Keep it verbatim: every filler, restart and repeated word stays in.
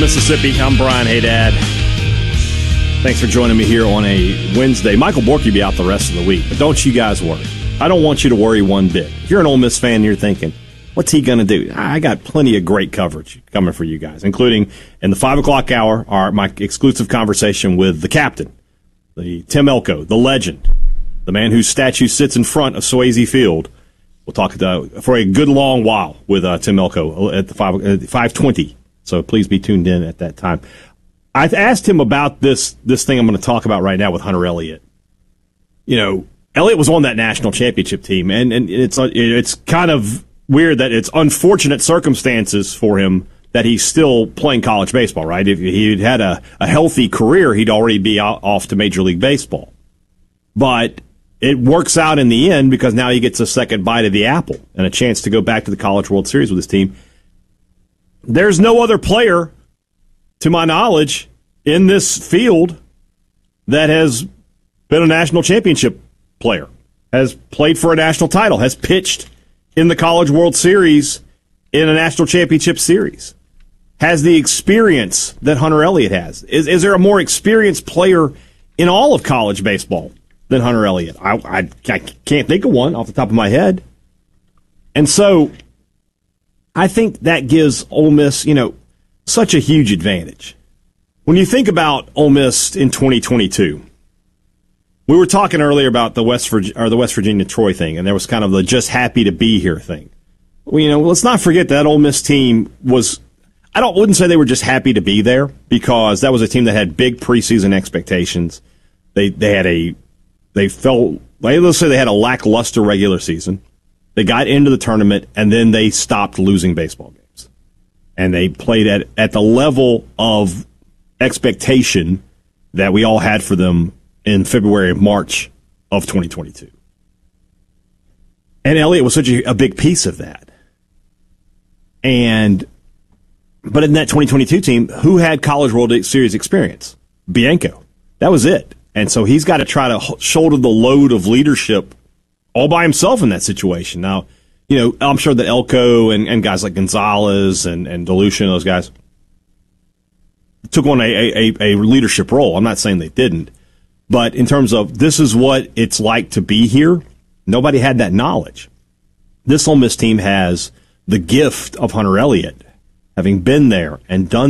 Mississippi. I'm Brian Haydad. Thanks for joining me here on a Wednesday. Michael Borky will be out the rest of the week, but don't you guys worry. I don't want you to worry one bit. If you're an Ole Miss fan and you're thinking, what's he going to do? I got plenty of great coverage coming for you guys, including in the five o'clock hour, our, my exclusive conversation with the captain, the Tim Elko, the legend, the man whose statue sits in front of Swayze Field. We'll talk uh, for a good long while with uh, Tim Elko at the five, uh, five twenty. So please be tuned in at that time. I asked him about this this thing I'm going to talk about right now with Hunter Elliott. You know, Elliott was on that national championship team, and, and it's it's kind of weird that it's unfortunate circumstances for him that he's still playing college baseball, right? If he'd had a, a healthy career, he'd already be off to Major League Baseball. But it works out in the end because now he gets a second bite of the apple and a chance to go back to the College World Series with his team. There's no other player, to my knowledge, in this field that has been a national championship player, has played for a national title, has pitched in the College World Series in a national championship series, has the experience that Hunter Elliott has. Is, is there a more experienced player in all of college baseball than Hunter Elliott? I, I, I can't think of one off the top of my head. And so I think that gives Ole Miss, you know, such a huge advantage. When you think about Ole Miss in twenty twenty-two, we were talking earlier about the West Virginia, or the West Virginia Troy thing, and there was kind of the just happy to be here thing. Well, you know, let's not forget that Ole Miss team was, I don't wouldn't say they were just happy to be there, because that was a team that had big preseason expectations. They they had a they felt let's say they had a lackluster regular season. They got into the tournament, and then they stopped losing baseball games. And they played at, at the level of expectation that we all had for them in February, March of twenty twenty-two. And Elliott was such a, a big piece of that. And but in that twenty twenty-two team, who had College World Series experience? Bianco. That was it. And so he's got to try to shoulder the load of leadership all by himself in that situation. Now, you know, I'm sure that Elko and, and guys like Gonzalez and, and DeLucia, those guys, took on a, a, a leadership role. I'm not saying they didn't. But in terms of this is what it's like to be here, nobody had that knowledge. This Ole Miss team has the gift of Hunter Elliott, having been there and done